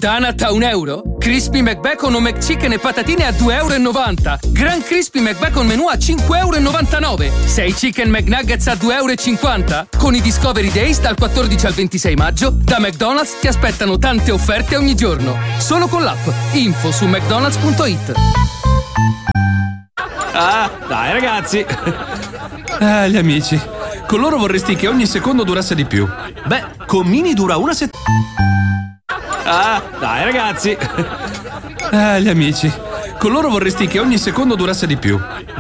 Tanat a €1, Crispy McBacon o McChicken e patatine a €2,90 €, Gran Crispy McBacon menù a €5,99 €, 6 Chicken McNuggets a €2,50 €. Con i Discovery Days dal 14 al 26 maggio, da McDonald's ti aspettano tante offerte ogni giorno. Solo con l'app. Info su mcdonalds.it. Ah, dai ragazzi. Gli amici. Con loro vorresti che ogni secondo durasse di più. Beh, con Mini dura una settimana. Ah, dai ragazzi. Gli amici. Con loro vorresti che ogni secondo durasse di più.